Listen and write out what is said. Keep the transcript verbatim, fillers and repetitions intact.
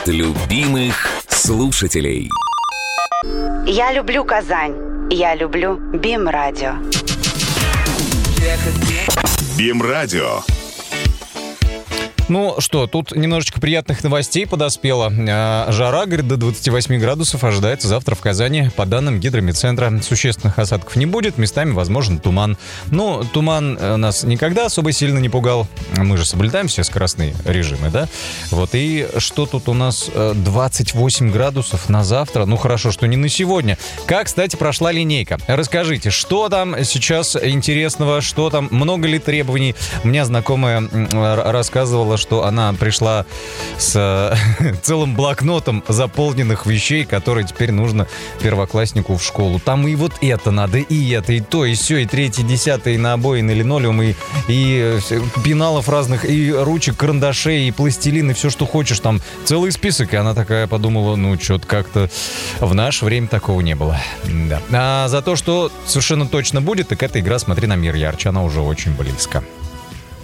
любимых слушателей. Я люблю Казань. Я люблю БИМ-радио. БИМ-радио. Ну что, тут немножечко приятных новостей подоспело. Жара, говорит, до двадцати восьми градусов ожидается завтра в Казани. По данным гидромедцентра, существенных осадков не будет, местами возможен туман. Ну, туман нас никогда особо сильно не пугал. Мы же соблюдаем все скоростные режимы, да? Вот, и что тут у нас? двадцать восемь градусов на завтра. Ну, хорошо, что не на сегодня. Как, кстати, прошла линейка? Расскажите, что там сейчас интересного, что там, много ли требований? У меня знакомая рассказывала, что она пришла с целым блокнотом заполненных вещей, которые теперь нужно первокласснику в школу. Там и вот это надо, и это, и то, и все, и третье, десятое, и на обои, и на линолеум, и, и пеналов разных, и ручек, карандашей, и пластилин, и все, что хочешь. Там целый список. И она такая подумала, ну, что-то как-то в наше время такого не было. Да. А за то, что совершенно точно будет, так эта игра «Смотри на мир ярче», она уже очень близко.